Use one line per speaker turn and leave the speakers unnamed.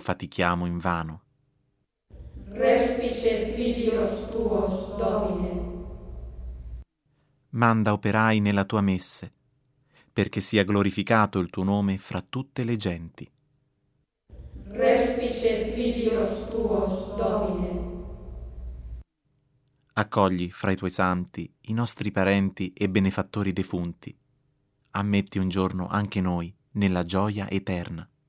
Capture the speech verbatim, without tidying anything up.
fatichiamo invano.
Respice filios tuos, Domine.
Manda operai nella tua messe, perché sia glorificato il tuo nome fra tutte le genti.
Respice filios tuos, Domine.
Accogli fra i tuoi santi i nostri parenti e benefattori defunti. Ammetti un giorno anche noi nella gioia eterna.